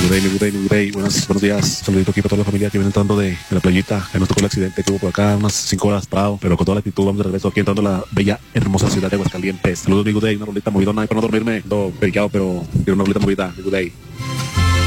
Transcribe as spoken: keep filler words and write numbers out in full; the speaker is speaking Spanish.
Good day, good day, good day. Buenos, buenos días. Saludito aquí para toda la familia que viene entrando de, de la playita. Que nos tocó el accidente que hubo por acá, unas cinco horas parado, pero con toda la actitud vamos de regreso aquí entrando a la bella, hermosa ciudad de Aguascalientes. Saludos, mi good day. Una rolita movidona ahí para no dormirme. No, pericado, pero quiero una rolita movida. Good day.